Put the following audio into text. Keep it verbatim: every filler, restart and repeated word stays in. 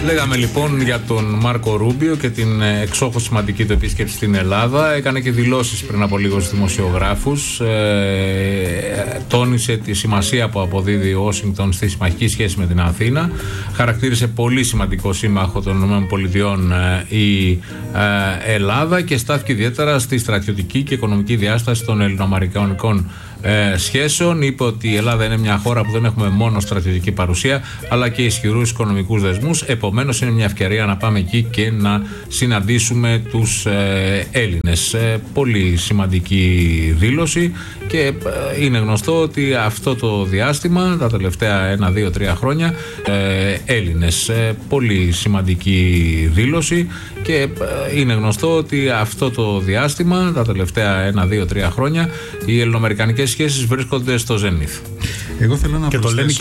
Λέγαμε λοιπόν για τον Μάρκο Ρούμπιο και την εξόχως σημαντική του επίσκεψη στην Ελλάδα. Έκανε και δηλώσεις πριν από λίγο στους δημοσιογράφους. Ε, τόνισε τη σημασία που αποδίδει η Ουάσιγκτον στη συμμαχική σχέση με την Αθήνα. Χαρακτήρισε πολύ σημαντικό σύμμαχο των ΗΠΑ ε, η ε, Ελλάδα και στάθηκε ιδιαίτερα στη στρατιωτική και οικονομική διάσταση των ελληνοαμερικανικών Ε, σχέσεων. Είπε ότι η Ελλάδα είναι μια χώρα που δεν έχουμε μόνο στρατιωτική παρουσία αλλά και ισχυρούς οικονομικούς δεσμούς, επομένως είναι μια ευκαιρία να πάμε εκεί και να συναντήσουμε τους ε, Έλληνες. Ε, πολύ σημαντική δήλωση και ε, είναι γνωστό ότι αυτό το διάστημα, τα τελευταία ένα, δύο, τρία χρόνια ε, Έλληνες. Ε, πολύ σημαντική δήλωση και ε, είναι γνωστό ότι αυτό το διάστημα, τα τελευταία ένα, δύο, τρία χρόνια οι ελληνοαμερικανικές σχέσεις βρίσκονται στο ζενήθ. Εγώ θέλω να και προσθέσω...